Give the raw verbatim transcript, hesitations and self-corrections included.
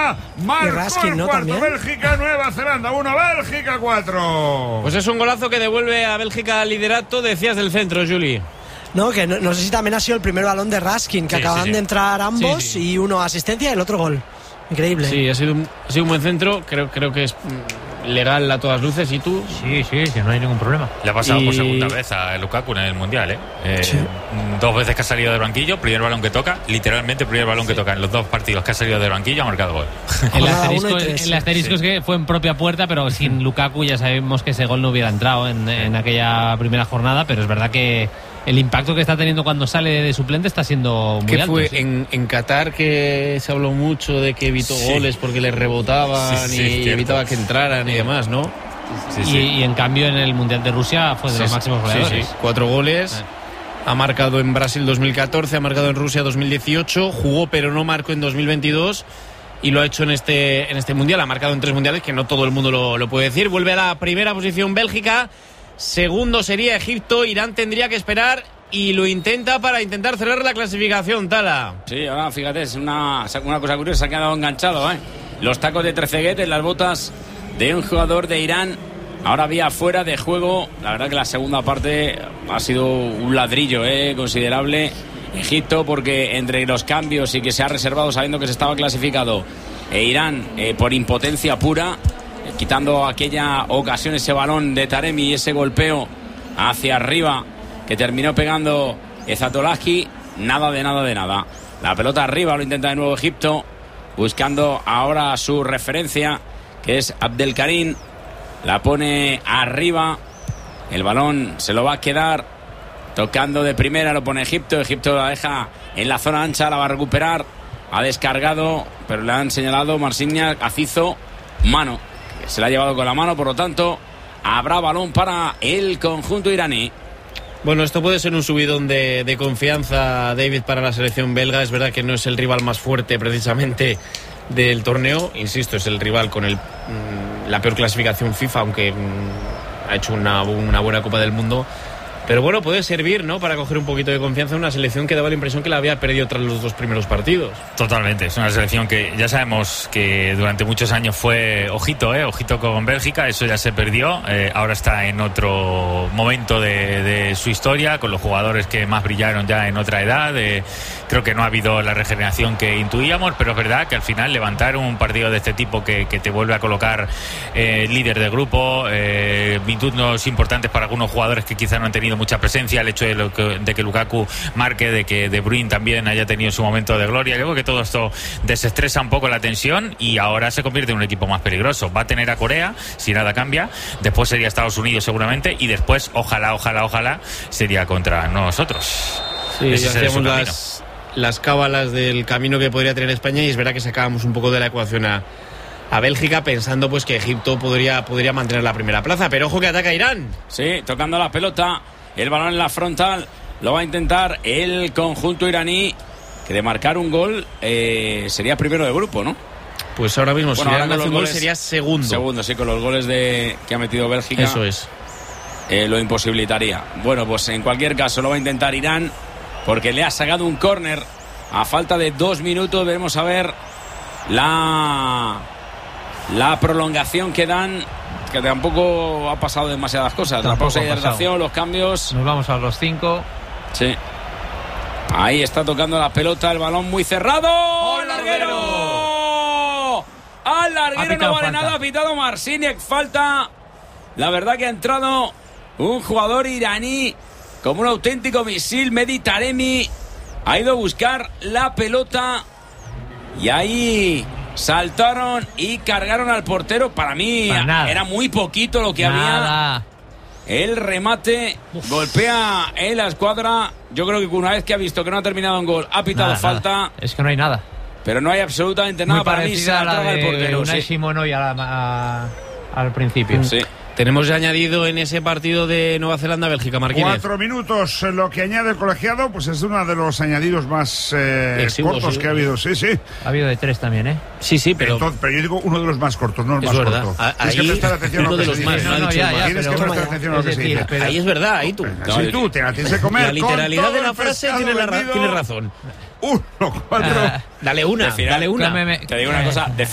Marcó Raskin, el ¿no? cuarto, También. Bélgica, Nueva Zelanda uno, Bélgica cuatro. Pues es un golazo que devuelve a Bélgica al liderato, decías del centro, Juli. No, que no, no sé si también ha sido el primer balón de Raskin, que Sí, acaban sí, sí. de entrar ambos, Sí, sí. y uno asistencia y el otro gol. Increíble. Sí, ha sido un, ha sido un buen centro, creo, creo que es mm, legal a todas luces. ¿Y tú? Sí, sí, sí, no hay ningún problema. Le ha pasado Y- por segunda vez a Lukaku en el Mundial, ¿eh? Eh, Sí. Dos veces que ha salido del banquillo, primer balón que toca, literalmente primer balón que toca en los dos partidos que ha salido del banquillo, ha marcado gol. El Jornada asterisco, uno y tres, el sí. asterisco Sí. es que fue en propia puerta, pero sin Lukaku ya sabemos que ese gol no hubiera entrado en, en aquella primera jornada, pero es verdad que el impacto que está teniendo cuando sale de suplente está siendo muy ¿Qué alto. fue sí. en, en Qatar que se habló mucho de que evitó Sí. goles porque le rebotaban Sí, sí, y cierto. evitaba que entraran y demás, ¿no? Sí, y, sí. y en cambio en el Mundial de Rusia fue de los Sí, máximos sí, goleadores. sí. Cuatro goles. Eh. Ha marcado en Brasil dos mil catorce, ha marcado en Rusia dos mil dieciocho, jugó pero no marcó en dos mil veintidós y lo ha hecho en este, en este Mundial. Ha marcado en tres Mundiales, que no todo el mundo lo, lo puede decir. Vuelve a la primera posición Bélgica, segundo sería Egipto, Irán tendría que esperar y lo intenta para intentar cerrar la clasificación, Tala. Sí, ahora fíjate, es una, una cosa curiosa, se ha quedado enganchado, ¿eh? Los tacos de Trezeguet en las botas de un jugador de Irán. Ahora vía fuera de juego. La verdad que la segunda parte ha sido un ladrillo, ¿eh? Considerable. Egipto, porque entre los cambios y que se ha reservado sabiendo que se estaba clasificado, e Irán eh, por impotencia pura, eh, quitando aquella ocasión, ese balón de Taremi y ese golpeo hacia arriba que terminó pegando Ezatolahi, nada de nada de nada. La pelota arriba, lo intenta de nuevo Egipto, buscando ahora su referencia, que es Abdelkarim. La pone arriba, el balón se lo va a quedar tocando de primera, lo pone Egipto. Egipto la deja en la zona ancha, la va a recuperar, ha descargado, pero le han señalado Marsignac, Azizo, mano, que se la ha llevado con la mano, por lo tanto habrá balón para el conjunto iraní. Bueno, esto puede ser un subidón de, de confianza, David, para la selección belga. Es verdad que no es el rival más fuerte precisamente del torneo. Insisto, es el rival con el, mmm, la peor clasificación FIFA, aunque mmm, ha hecho una, una buena Copa del Mundo. Pero bueno, puede servir, ¿no?, para coger un poquito de confianza en una selección que daba la impresión que la había perdido tras los dos primeros partidos. Totalmente, es una selección que ya sabemos que durante muchos años fue ojito, eh, ojito con Bélgica, eso ya se perdió, eh, ahora está en otro momento de, de su historia, con los jugadores que más brillaron ya en otra edad, eh, creo que no ha habido la regeneración que intuíamos, pero es verdad que al final levantar un partido de este tipo que, que te vuelve a colocar eh, líder de grupo, eh, minutos importantes para algunos jugadores que quizá no han tenido mucha presencia, el hecho de, lo que, de que Lukaku marque, de que De Bruyne también haya tenido su momento de gloria. Yo creo que todo esto desestresa un poco la tensión y ahora se convierte en un equipo más peligroso. Va a tener a Corea, si nada cambia, después sería Estados Unidos seguramente y después, ojalá, ojalá, ojalá, sería contra nosotros. Sí, Ese será su hacíamos camino. las, las cábalas del camino que podría tener España y es verdad que sacábamos un poco de la ecuación a, a Bélgica pensando pues que Egipto podría, podría mantener la primera plaza, pero ojo que ataca Irán. Sí, tocando la pelota, el balón en la frontal, lo va a intentar el conjunto iraní, que de marcar un gol eh, sería primero de grupo, ¿no? Pues ahora mismo, Bueno, si ahora Irán con hace los un gol goles- sería segundo. Segundo, sí, con los goles de que ha metido Bélgica. Eso es. Eh, lo imposibilitaría. Bueno, pues en cualquier caso lo va a intentar Irán, porque le ha sacado un córner a falta de dos minutos. Veremos a ver la la prolongación que dan, que tampoco ha pasado demasiadas cosas. La Tampoco pausa de ha pasado. hidratación, los cambios. Nos vamos a los cinco. Sí. Ahí está tocando la pelota, el balón muy cerrado. ¡Al larguero! ¡Al Ha larguero! pitado No vale falta. nada, ha pitado Marciniak, falta. La verdad que ha entrado un jugador iraní como un auténtico misil. Mehdi Taremi ha ido a buscar la pelota y ahí saltaron y cargaron al portero. Para mí Para nada. era muy poquito lo que había. Nada. El remate golpea en la escuadra. Yo creo que una vez que ha visto que no ha terminado en gol, ha pitado Nada, falta, nada. Es que no hay nada. pero no hay absolutamente nada. Muy Para mí se parecida la a la traga el de portero. Unai Sí. Simón hoy a la- a- al principio. Sí. Tenemos ya añadido en ese partido de Nueva Zelanda-Bélgica, Marquínez. Cuatro minutos, eh, lo que añade el colegiado, pues es uno de los añadidos más eh, Exiguos, cortos sí. que ha habido, sí, sí. Ha habido de tres también, ¿eh? Sí, sí, pero Entonces, pero yo digo uno de los más cortos, no el es más verdad. corto. A- Tienes que ahí prestar atención a uno lo de que los se más. dice. No, No, ha no, dicho ya, el ya, Tienes pero que prestar bueno, atención a lo es que se decir, dice. pero- Ahí es verdad, ahí tú. Sí, tú, te la tienes que comer. La con literalidad de todo la el frase pescado tiene, la ra- vendido. tiene razón. Uno, cuatro. Ah, Dale una, Al final, dale una. cómeme- Te digo una eh, cosa,